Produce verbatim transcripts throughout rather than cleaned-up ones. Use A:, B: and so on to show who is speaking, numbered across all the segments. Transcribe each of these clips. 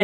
A: tu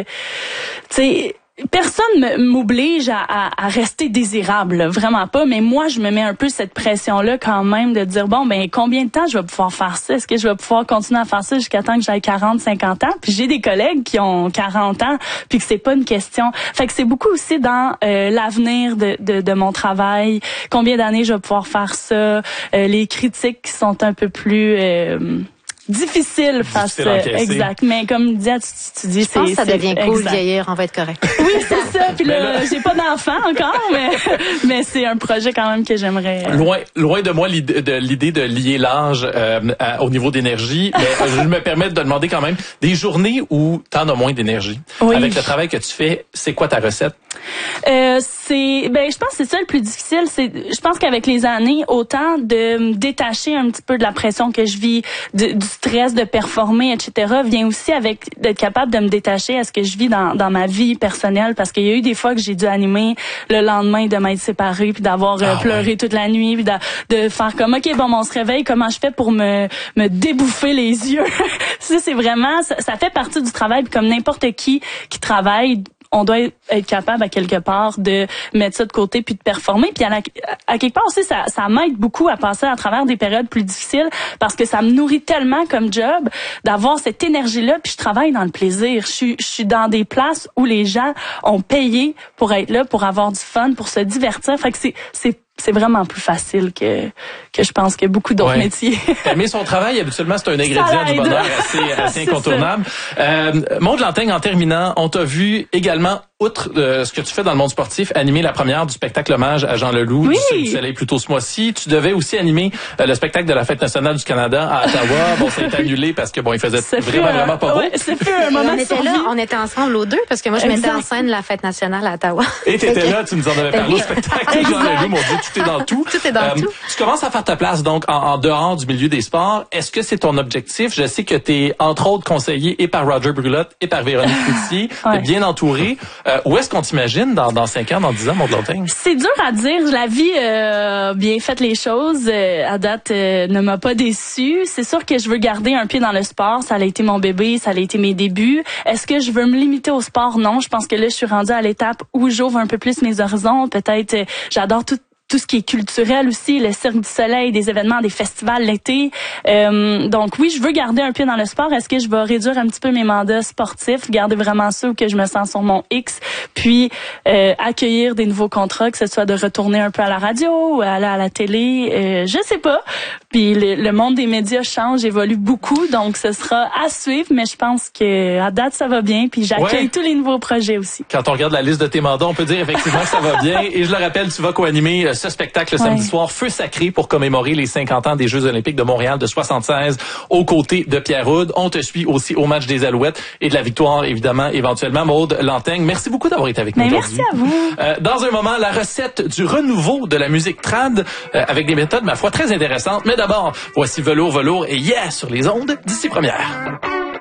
A: sais, personne m'oblige à, à, à rester désirable, là, vraiment pas, mais moi, je me mets un peu cette pression-là quand même de dire, bon, ben combien de temps je vais pouvoir faire ça? Est-ce que je vais pouvoir continuer à faire ça jusqu'à temps que j'aille quarante, cinquante ans? Puis j'ai des collègues qui ont quarante ans, puis que c'est pas une question. Fait que c'est beaucoup aussi dans euh, l'avenir de, de, de mon travail, combien d'années je vais pouvoir faire ça, euh, les critiques qui sont un peu plus... Euh, difficile face à exact, mais comme disait tu, tu dis
B: je pense que ça devient cool
A: exact.
B: Vieillir, on va être correct.
A: Oui, c'est ça. Puis là, là j'ai pas d'enfant encore, mais mais c'est un projet quand même que j'aimerais. Euh...
C: Loin loin de moi l'idée de l'idée de lier l'âge euh, à, au niveau d'énergie, mais je me permets de demander quand même des journées où t'en as moins d'énergie. Oui. Avec le travail que tu fais, c'est quoi ta recette?
A: Euh, c'est ben je pense que c'est ça le plus difficile, c'est je pense qu'avec les années, autant de me détacher un petit peu de la pression que je vis, de, du stress de performer, et cetera, vient aussi avec d'être capable de me détacher à ce que je vis dans, dans ma vie personnelle, parce qu'il y a eu des fois que j'ai dû animer le lendemain de m'être séparée, puis d'avoir ah, euh, pleuré ouais. toute la nuit, puis de, de faire comme, OK, bon, on se réveille, comment je fais pour me, me débouffer les yeux? Ça, c'est vraiment, ça, ça fait partie du travail, puis comme n'importe qui qui travaille, on doit être capable à quelque part de mettre ça de côté puis de performer. Puis à, la, à quelque part aussi, ça, ça m'aide beaucoup à passer à travers des périodes plus difficiles parce que ça me nourrit tellement comme job d'avoir cette énergie-là. Puis je travaille dans le plaisir. Je suis, je suis dans des places où les gens ont payé pour être là, pour avoir du fun, pour se divertir. Fait que c'est, c'est c'est vraiment plus facile que que je pense que beaucoup d'autres ouais. métiers.
C: Aimer son travail, habituellement, c'est un ingrédient du bonheur assez, assez incontournable. Euh, Maude Lanteigne, en terminant, on t'a vu également, outre euh, ce que tu fais dans le monde sportif, animer la première du spectacle hommage à Jean Leloup,
A: oui.
C: du, du Soleil plus tôt ce mois-ci. Tu devais aussi animer euh, le spectacle de la Fête nationale du Canada à Ottawa. Bon, ça a été annulé parce que bon, il faisait
A: c'est
C: vraiment,
A: un,
C: vraiment pas beau.
A: Ouais, c'est fait un moment
B: on était là, on était ensemble aux deux parce que moi, je mettais en scène la Fête nationale à Ottawa.
C: Et t'étais là, tu nous en avais parlé au spectacle. Jean Leloup, mon Dieu, tout est dans tout.
B: Tout est dans euh, tout.
C: Tu commences à faire ta place donc en, en dehors du milieu des sports. Est-ce que c'est ton objectif? Je sais que tu es entre autres conseillé et par Roger Brulotte et par Véronique Cloutier. ouais. T'es bien entouré. Euh, où est-ce qu'on t'imagine dans, dans cinq ans, dans dix ans, Maude Lanteigne?
A: C'est dur à dire. La vie a euh, bien fait les choses. Euh, à date, euh, ne m'a pas déçue. C'est sûr que je veux garder un pied dans le sport. Ça a été mon bébé, ça a été mes débuts. Est-ce que je veux me limiter au sport? Non. Je pense que là, je suis rendue à l'étape où j'ouvre un peu plus mes horizons. Peut-être, euh, j'adore tout tout ce qui est culturel aussi, le Cirque du Soleil, des événements, des festivals l'été. Euh, donc oui, je veux garder un pied dans le sport. Est-ce que je vais réduire un petit peu mes mandats sportifs, garder vraiment ceux où que je me sens sur mon X, puis euh, accueillir des nouveaux contrats, que ce soit de retourner un peu à la radio ou aller à la télé, euh, je sais pas. Puis le, le monde des médias change, évolue beaucoup, donc ce sera à suivre, mais je pense que à date ça va bien, puis j'accueille ouais. tous les nouveaux projets aussi.
C: Quand on regarde la liste de tes mandats, on peut dire effectivement que ça va bien. Et je le rappelle, tu vas co-animer ce spectacle le samedi ouais. soir, Feu sacré, pour commémorer les cinquante ans des Jeux olympiques de Montréal de soixante-seize, aux côtés de Pierre Houde. On te suit aussi au match des Alouettes et de la victoire, évidemment, éventuellement. Maude Lanteigne, merci beaucoup d'avoir été avec nous aujourd'hui.
A: Merci à vous.
C: Euh, dans un moment, la recette du renouveau de la musique trad, euh, avec des méthodes, ma foi, très intéressantes. Mais d'abord, voici Velours, Velours et Yeah sur les ondes d'ici première.